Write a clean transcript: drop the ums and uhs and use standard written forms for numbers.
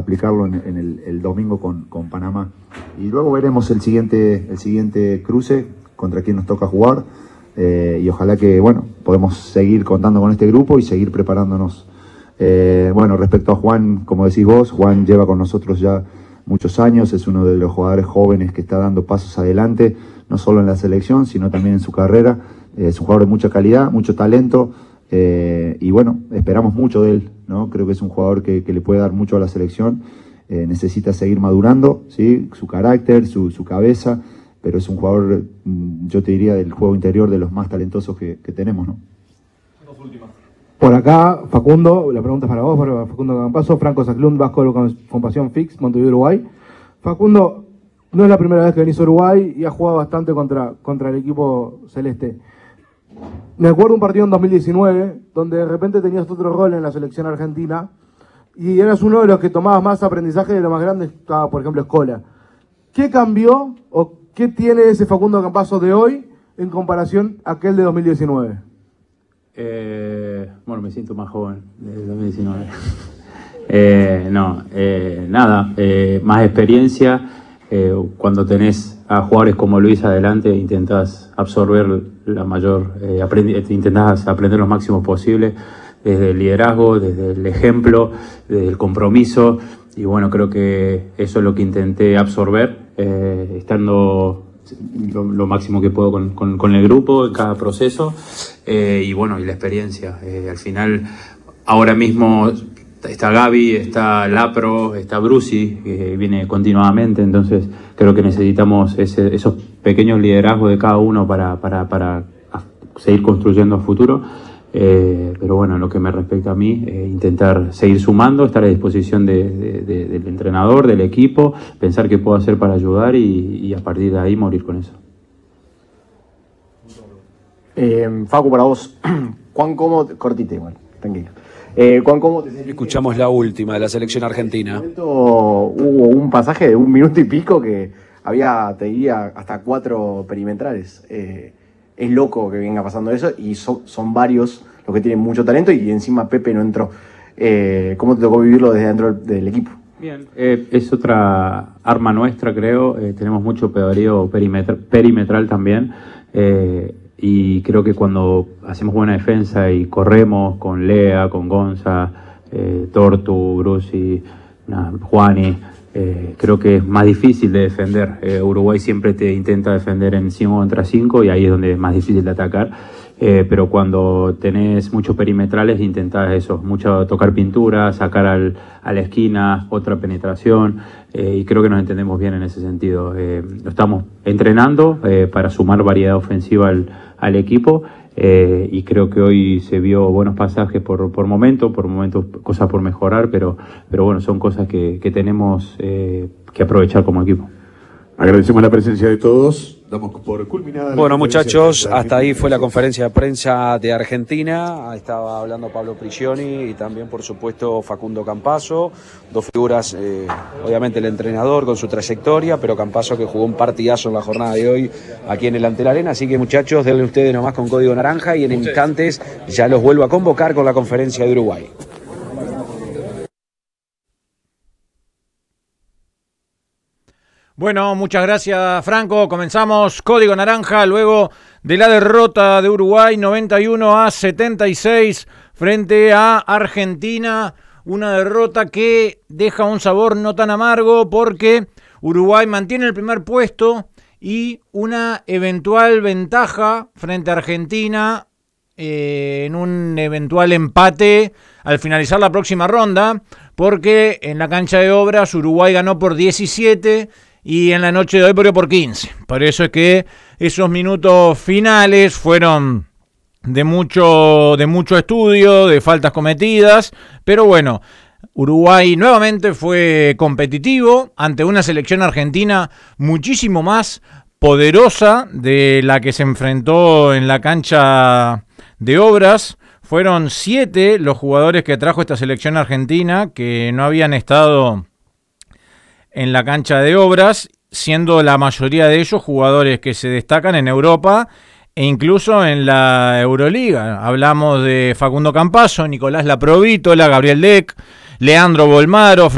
aplicarlo en el domingo con Panamá. Y luego veremos el siguiente cruce, contra quién nos toca jugar, y ojalá que, podemos seguir contando con este grupo y seguir preparándonos. Respecto a Juan, como decís vos, Juan lleva con nosotros ya muchos años, es uno de los jugadores jóvenes que está dando pasos adelante, no solo en la selección, sino también en su carrera. Es un jugador de mucha calidad, mucho talento, y esperamos mucho de él, ¿no? Creo que es un jugador que le puede dar mucho a la selección, necesita seguir madurando, ¿sí? Su carácter, su cabeza, pero es un jugador, yo te diría, del juego interior de los más talentosos que tenemos, ¿no? Por acá, Facundo, la pregunta es para vos, para Facundo Campazo, Franco Saclund, Vasco con Pasión Fix, Montevideo, Uruguay. Facundo, no es la primera vez que venís a Uruguay y has jugado bastante contra el equipo celeste. Me acuerdo un partido en 2019, donde de repente tenías otro rol en la selección argentina y eras uno de los que tomabas más aprendizaje de lo más grande, estaba, por ejemplo, Escola. ¿Qué cambió o qué tiene ese Facundo Campazo de hoy en comparación a aquel de 2019? Me siento más joven desde 2019. Más experiencia. Cuando tenés a jugadores como Luis adelante, intentás absorber intentás aprender lo máximo posible, desde el liderazgo, desde el ejemplo, desde el compromiso. Y creo que eso es lo que intenté absorber, estando lo máximo que puedo con el grupo en cada proceso, y la experiencia. Al final, ahora mismo está Gaby, está Lapro, está Brusi, que viene continuamente, entonces creo que necesitamos esos pequeños liderazgos de cada uno para seguir construyendo a futuro. Pero en lo que me respecta a mí, intentar seguir sumando, estar a disposición del entrenador, del equipo, pensar qué puedo hacer para ayudar y a partir de ahí morir con eso. Facu, para vos, ¿cuán cómodo? Cortita igual, tranquilo. ¿Cuán cómodo te sentís? Escuchamos la última de la selección argentina. Hubo un pasaje de 1 minuto y pico que había, te diría, hasta 4 perimetrales. Es loco que venga pasando eso y son varios los que tienen mucho talento y encima Pepe no entró. ¿Cómo te tocó vivirlo desde dentro del equipo? Bien, es otra arma nuestra, creo. Tenemos mucho pedaleo perimetral también. Y creo que cuando hacemos buena defensa y corremos con Lea, con Gonza, Tortu, Brusi, Juani, creo que es más difícil de defender. Uruguay siempre te intenta defender en 5 contra 5 y ahí es donde es más difícil de atacar. Pero cuando tenés muchos perimetrales intentás eso, mucho tocar pintura, sacar a la esquina, otra penetración, y creo que nos entendemos bien en ese sentido. Lo estamos entrenando para sumar variedad ofensiva al equipo, y creo que hoy se vio buenos pasajes por momentos cosas por mejorar, pero son cosas que tenemos que aprovechar como equipo. Agradecemos la presencia de todos. Damos por culminada. Bueno, muchachos, hasta ahí fue la conferencia de prensa de Argentina. Estaba hablando Pablo Prigioni y también, por supuesto, Facundo Campazo. Dos figuras, obviamente el entrenador con su trayectoria, pero Campazo que jugó un partidazo en la jornada de hoy aquí en el Antel Arena. Así que, muchachos, denle ustedes nomás con código naranja y en instantes ya los vuelvo a convocar con la conferencia de Uruguay. Bueno, muchas gracias, Franco. Comenzamos Código Naranja luego de la derrota de Uruguay 91-76 frente a Argentina. Una derrota que deja un sabor no tan amargo porque Uruguay mantiene el primer puesto y una eventual ventaja frente a Argentina en un eventual empate al finalizar la próxima ronda, porque en la cancha de Obras Uruguay ganó por 17 y en la noche de hoy perdió por 15. Por eso es que esos minutos finales fueron de mucho estudio, de faltas cometidas, pero bueno, Uruguay nuevamente fue competitivo ante una selección argentina muchísimo más poderosa de la que se enfrentó en la cancha de Obras. Fueron 7 los jugadores que trajo esta selección argentina que no habían estado en la cancha de Obras, siendo la mayoría de ellos jugadores que se destacan en Europa e incluso en la Euroliga. Hablamos de Facundo Campazo, Nicolás Laprovítola, Gabriel Deck, Leandro Bolmaro,